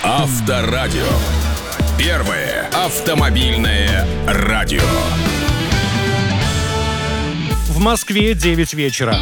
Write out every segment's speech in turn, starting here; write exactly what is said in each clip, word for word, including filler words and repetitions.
Авторадио. Первое автомобильное радио. В Москве девять вечера.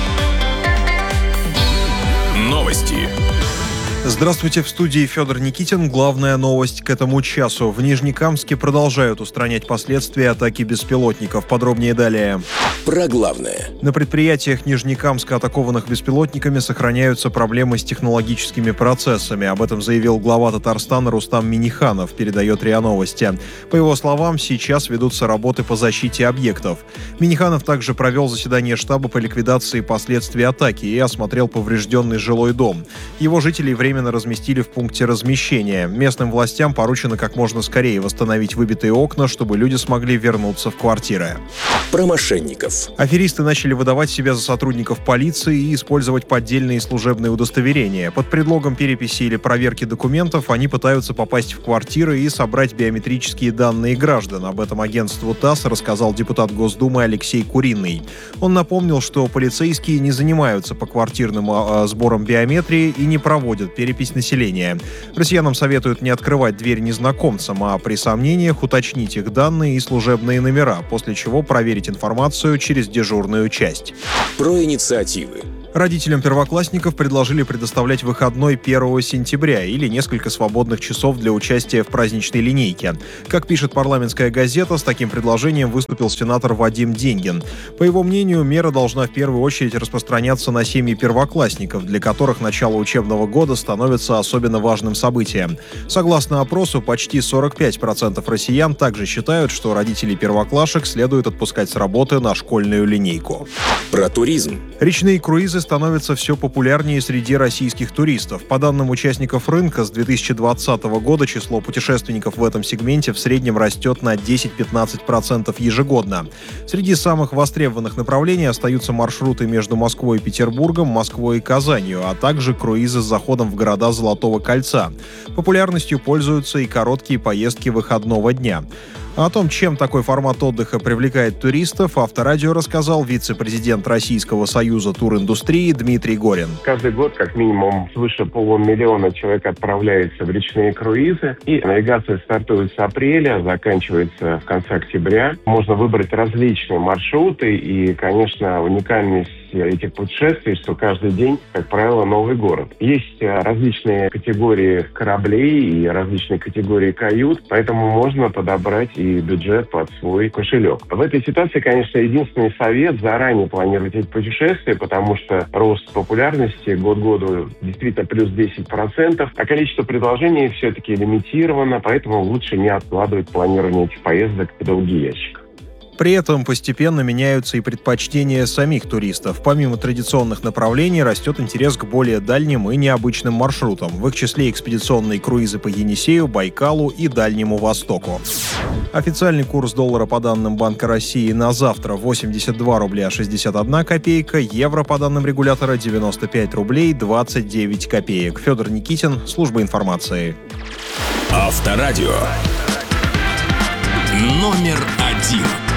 Новости. Здравствуйте, в студии Федор Никитин. Главная новость к этому часу. В Нижнекамске продолжают устранять последствия атаки беспилотников. Подробнее далее. Про главное. На предприятиях Нижнекамска, атакованных беспилотниками, сохраняются проблемы с технологическими процессами. Об этом заявил глава Татарстана Рустам Минниханов, передает РИА Новости. По его словам, сейчас ведутся работы по защите объектов. Минниханов также провел заседание штаба по ликвидации последствий атаки и осмотрел поврежденный жилой дом. Его жителей временно разместили в пункте размещения. Местным властям поручено как можно скорее восстановить выбитые окна, чтобы люди смогли вернуться в квартиры. Про мошенников. Аферисты начали выдавать себя за сотрудников полиции и использовать поддельные служебные удостоверения. Под предлогом переписи или проверки документов они пытаются попасть в квартиры и собрать биометрические данные граждан. Об этом агентству ТАСС рассказал депутат Госдумы Алексей Куриный. Он напомнил, что полицейские не занимаются поквартирным а, сбором биометрии и не проводят перепись населения. Россиянам советуют не открывать дверь незнакомцам, а при сомнениях уточнить их данные и служебные номера, после чего проверить информацию через дежурную часть. Про инициативы. Родителям первоклассников предложили предоставлять выходной первого сентября или несколько свободных часов для участия в праздничной линейке. Как пишет парламентская газета, с таким предложением выступил сенатор Вадим Деньгин. По его мнению, мера должна в первую очередь распространяться на семьи первоклассников, для которых начало учебного года становится особенно важным событием. Согласно опросу, почти сорок пять процентов россиян также считают, что родителей первоклашек следует отпускать с работы на школьную линейку. Про туризм. Речные круизы становятся все популярнее среди российских туристов. По данным участников рынка, с две тысячи двадцатого года число путешественников в этом сегменте в среднем растет на десять-пятнадцать процентов ежегодно. Среди самых востребованных направлений остаются маршруты между Москвой и Петербургом, Москвой и Казанью, а также круизы с заходом в города Золотого кольца. Популярностью пользуются и короткие поездки выходного дня. О том, чем такой формат отдыха привлекает туристов, Авторадио рассказал вице-президент Российского союза туриндустрии Дмитрий Горин. Каждый год как минимум свыше полумиллиона человек отправляется в речные круизы. И навигация стартует с апреля, заканчивается в конце октября. Можно выбрать различные маршруты и, конечно, уникальность этих путешествий, что каждый день, как правило, новый город. Есть различные категории кораблей и различные категории кают, поэтому можно подобрать и бюджет под свой кошелек. В этой ситуации, конечно, единственный совет — заранее планировать эти путешествия, потому что рост популярности год к году действительно плюс десять процентов, а количество предложений все-таки лимитировано, поэтому лучше не откладывать планирование этих поездок в долгий ящик. При этом постепенно меняются и предпочтения самих туристов. Помимо традиционных направлений растет интерес к более дальним и необычным маршрутам. В их числе экспедиционные круизы по Енисею, Байкалу и Дальнему Востоку. Официальный курс доллара по данным Банка России на завтра восемьдесят два рубля шестьдесят одна копейка, евро по данным регулятора девяносто пять рублей двадцать девять копеек. Федор Никитин, служба информации. Авторадио. Номер один.